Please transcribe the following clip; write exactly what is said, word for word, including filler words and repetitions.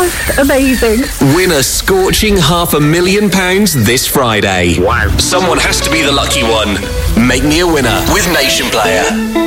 just amazing. Win a scorching half a million pounds this Friday. Wow. Someone has to be the lucky one. Make me a winner with Nation Player.